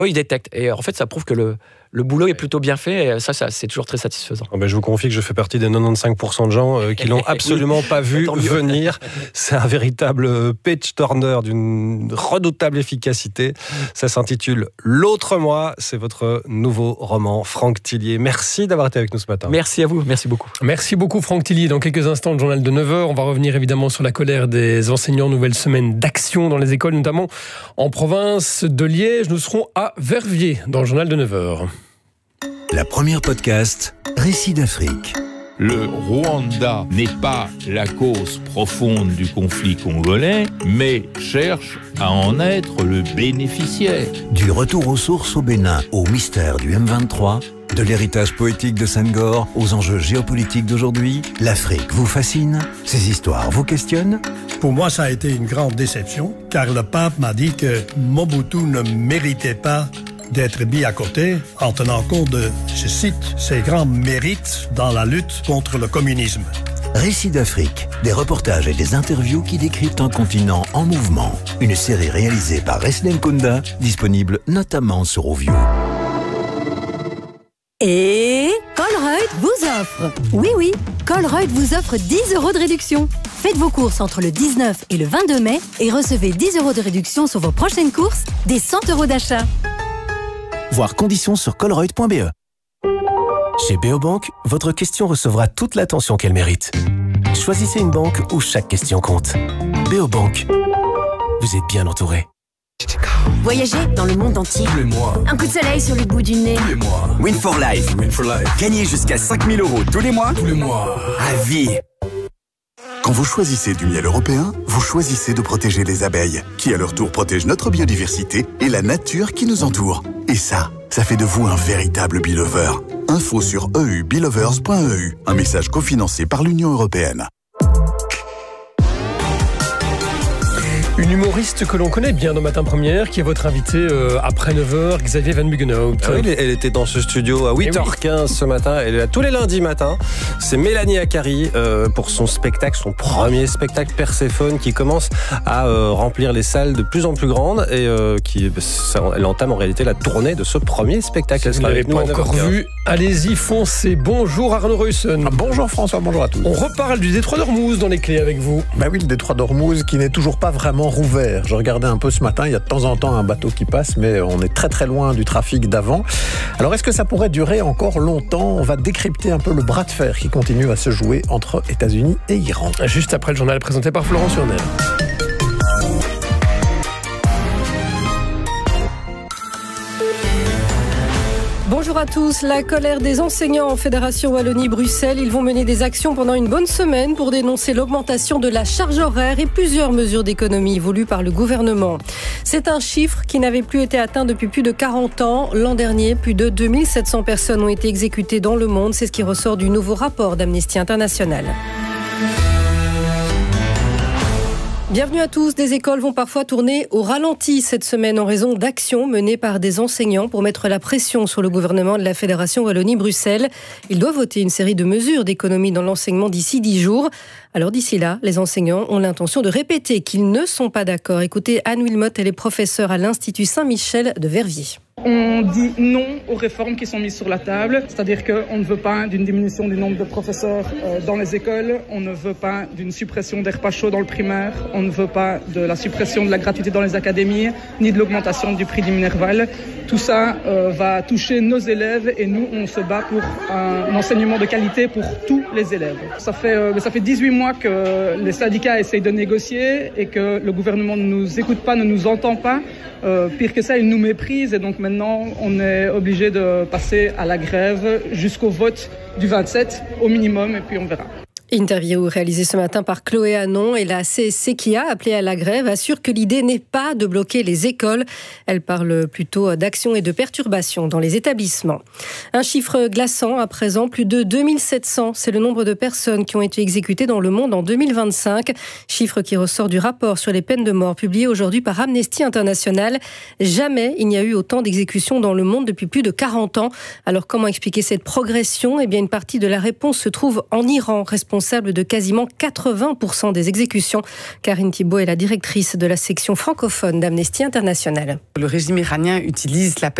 Oui, ils détectent. Et en fait, ça prouve que le boulot est plutôt bien fait. Et ça c'est toujours très satisfaisant. Je vous confie que je fais partie des 95% de gens qui l'ont absolument pas vu venir. C'est un véritable page turner d'une redoutable efficacité. Ça s'intitule L'autre moi. C'est votre nouveau roman, Franck Tillier. Merci d'avoir été avec nous ce matin. Merci à vous. Merci beaucoup. Merci beaucoup, Franck Tillier. Dans quelques instants, le journal de 9h. On va revenir évidemment sur la colère des enseignants. Nouvelle semaine d'action dans les écoles, notamment en province de Liège. Nous serons à Verviers dans le journal de 9h. La première podcast, Récits d'Afrique. Le Rwanda n'est pas la cause profonde du conflit congolais, mais cherche à en être le bénéficiaire. Du retour aux sources au Bénin, au mystère du M23, de l'héritage poétique de Senghor aux enjeux géopolitiques d'aujourd'hui, l'Afrique vous fascine? Ces histoires vous questionnent? Pour moi, ça a été une grande déception, car le pape m'a dit que Mobutu ne méritait pas d'être mis à côté en tenant compte de, je cite, ses grands mérites dans la lutte contre le communisme. Récits d'Afrique, des reportages et des interviews qui décryptent un continent en mouvement. Une série réalisée par Reslen Kunda, disponible notamment sur Ovio. Et Colruyt vous offre. Oui, Colruyt vous offre 10 € de réduction. Faites vos courses entre le 19 et le 22 mai et recevez 10 € de réduction sur vos prochaines courses, des 100 € d'achat. Voir conditions sur colruyt.be. Chez Beobank, votre question recevra toute l'attention qu'elle mérite. Choisissez une banque où chaque question compte. Beobank, vous êtes bien entouré. Voyager dans le monde entier. Tous les mois. Un coup de soleil sur le bout du nez. Tous les mois. Win for Life. Gagnez jusqu'à 5 000 € tous les mois. Tous les mois. À vie. Quand vous choisissez du miel européen, vous choisissez de protéger les abeilles, qui à leur tour protègent notre biodiversité et la nature qui nous entoure. Et ça fait de vous un véritable beelover. Info sur eubeelovers.eu. Un message cofinancé par l'Union européenne. Une humoriste que l'on connaît bien dans Matin Première, qui est votre invitée après 9h, Xavier Van Buggenhout. Ah oui, elle était dans ce studio à 8h15 ce matin. Elle est là tous les lundis matin. C'est Mélanie Akari pour son spectacle, son premier spectacle Perséphone, qui commence à remplir les salles de plus en plus grandes et elle entame en réalité la tournée de ce premier spectacle. Si vous ne l'avez pas encore vu, allez-y, foncez. Bonjour Arnaud Ruyssen. Bonjour François, bonjour à tous. On reparle du détroit d'Ormuz dans les clés avec vous. Oui, le détroit d'Ormuz qui n'est toujours pas vraiment rouvert. Je regardais un peu ce matin, il y a de temps en temps un bateau qui passe, mais on est très très loin du trafic d'avant. Alors est-ce que ça pourrait durer encore longtemps? On va décrypter un peu le bras de fer qui continue à se jouer entre États-Unis et Iran. Juste après le journal présenté par Florent Surnel. Bonjour à tous. La colère des enseignants en Fédération Wallonie-Bruxelles. Ils vont mener des actions pendant une bonne semaine pour dénoncer l'augmentation de la charge horaire et plusieurs mesures d'économie voulues par le gouvernement. C'est un chiffre qui n'avait plus été atteint depuis plus de 40 ans. L'an dernier, plus de 2700 personnes ont été exécutées dans le monde. C'est ce qui ressort du nouveau rapport d'Amnesty International. Bienvenue à tous. Des écoles vont parfois tourner au ralenti cette semaine en raison d'actions menées par des enseignants pour mettre la pression sur le gouvernement de la Fédération Wallonie-Bruxelles. Il doit voter une série de mesures d'économie dans l'enseignement d'ici 10 jours. Alors d'ici là, les enseignants ont l'intention de répéter qu'ils ne sont pas d'accord. Écoutez Anne Wilmot, elle est professeure à l'Institut Saint-Michel de Verviers. On dit non aux réformes qui sont mises sur la table, c'est-à-dire qu'on ne veut pas d'une diminution du nombre de professeurs dans les écoles, on ne veut pas d'une suppression des repas chauds dans le primaire, on ne veut pas de la suppression de la gratuité dans les académies, ni de l'augmentation du prix du Minerval. Tout ça va toucher nos élèves et nous, on se bat pour un enseignement de qualité pour tous les élèves. Ça fait 18 mois que les syndicats essayent de négocier et que le gouvernement ne nous écoute pas, ne nous entend pas. Pire que ça, il nous méprise et donc maintenant on est obligé de passer à la grève jusqu'au vote du 27 au minimum et puis on verra. Interview réalisée ce matin par Chloé Anon et la CSC qui a appelé à la grève assure que l'idée n'est pas de bloquer les écoles. Elle parle plutôt d'action et de perturbations dans les établissements. Un chiffre glaçant à présent, plus de 2700, c'est le nombre de personnes qui ont été exécutées dans le monde en 2025. Chiffre qui ressort du rapport sur les peines de mort publié aujourd'hui par Amnesty International. Jamais il n'y a eu autant d'exécutions dans le monde depuis plus de 40 ans. Alors comment expliquer cette progression? Eh bien une partie de la réponse se trouve en Iran, responsable responsable de quasiment 80% des exécutions. Karine Thibault est la directrice de la section francophone d'Amnesty International. Le régime iranien utilise la